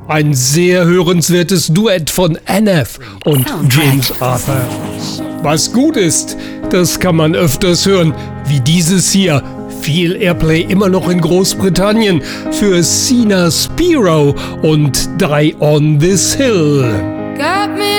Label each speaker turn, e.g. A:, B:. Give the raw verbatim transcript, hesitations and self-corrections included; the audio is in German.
A: Ein sehr hörenswertes Duett von N F und James Arthur. Was gut ist, das kann man öfters hören, wie dieses hier. Viel Airplay immer noch in Großbritannien für Sina Spiro und Die on This Hill.